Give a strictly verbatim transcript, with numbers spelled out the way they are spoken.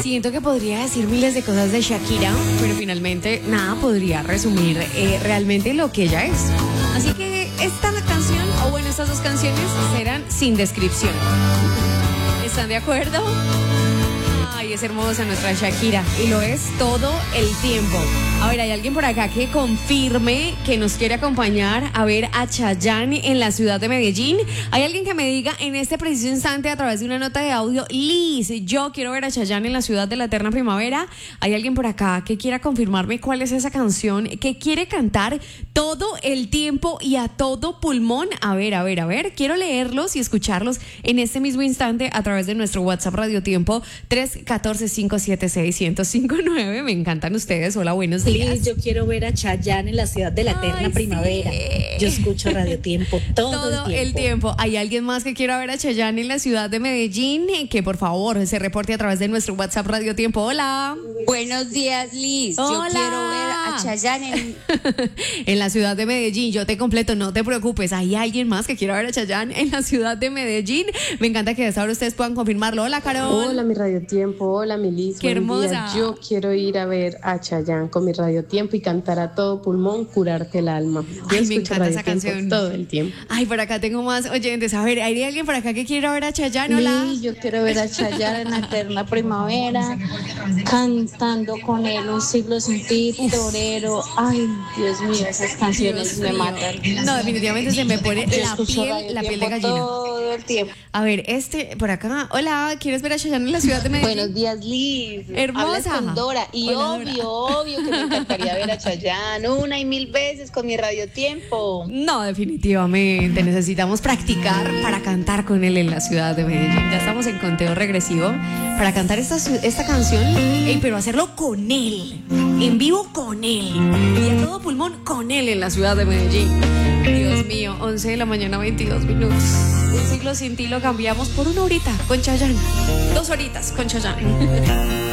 Siento que podría decir miles de cosas de Shakira, pero finalmente nada podría resumir eh, realmente lo que ella es. Así que esta canción, o bueno, estas dos canciones serán sin descripción. ¿Están de acuerdo? Ay, es hermosa nuestra Shakira y lo es todo el tiempo. A ver, hay alguien por acá que confirme que nos quiere acompañar a ver a Chayanne en la ciudad de Medellín. Hay alguien que me diga en este preciso instante a través de una nota de audio: Liz, yo quiero ver a Chayanne en la ciudad de la eterna primavera. Hay alguien por acá que quiera confirmarme cuál es esa canción que quiere cantar todo el tiempo y a todo pulmón. A ver, a ver, a ver, quiero leerlos y escucharlos en este mismo instante a través de nuestro WhatsApp Radio Tiempo tres uno cuatro, cinco siete seis, cero cero cinco nueve. Me encantan ustedes. Hola, buenos días. Liz, yo quiero ver a Chayanne en la ciudad de la eterna Ay, primavera. Sí. Yo escucho Radio Tiempo todo, todo el, tiempo. el tiempo. ¿Hay alguien más que quiera ver a Chayanne en la ciudad de Medellín? Que por favor se reporte a través de nuestro WhatsApp Radio Tiempo. Hola. Buenos días, Liz. Hola. Yo quiero ver a Chayanne en... en la ciudad de Medellín. Yo te completo, no te preocupes. ¿Hay alguien más que quiera ver a Chayanne en la ciudad de Medellín? Me encanta que hasta ahora ustedes puedan confirmarlo. Hola, Carol. Hola, mi Radio Tiempo. Hola, mi Liz. Qué Buen hermosa. día. Yo quiero ir a ver a Chayanne con mi Radio Tiempo y cantar a todo pulmón, curarte el alma. Yo Ay, me escucho encanta Radio esa Tiempo canción. todo el tiempo. Ay, por acá tengo más oyentes. A ver, ¿hay alguien por acá que quiera ver a Chayanne? Hola. Sí, yo quiero ver a Chayanne en la eterna primavera, cantando con él Un siglo sin ti, Torero. Ay, Dios mío, esas canciones Dios me mío. matan. No, definitivamente se me pone Yo la escucho piel, Radio la piel de Tiempo gallina. todo el tiempo. A ver, este, por acá. Hola, ¿quieres ver a Chayanne en la ciudad de Medellín? Buenos días, Liz. Hermosa. Hablas con Dora. Y Hola, obvio, obvio que me encantaría ver a Chayanne una y mil veces con mi Radio Tiempo. No, definitivamente. Necesitamos practicar para cantar con él en la ciudad de Medellín. Ya estamos en conteo regresivo para cantar esta, esta canción, ey, pero hacerlo con él, en vivo con él, y a todo pulmón con él en la ciudad de Medellín. Dios mío, once de la mañana, veintidós minutos. Un siglo sin ti lo cambiamos por una horita con Chayanne. Dos horitas con Chayanne.